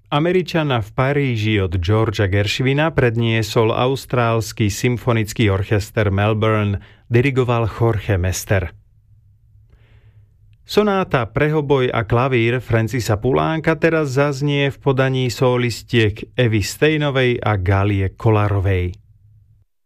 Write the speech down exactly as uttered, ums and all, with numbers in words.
Američana v Paríži od Georgea Gershwina predniesol austrálsky symfonický orchester Melbourne, dirigoval Jorge Mester. Sonáta pre hoboj a klavír Francisa Pulánka teraz zaznie v podaní solistiek Evy Steinovej a Gálie Kolárovej.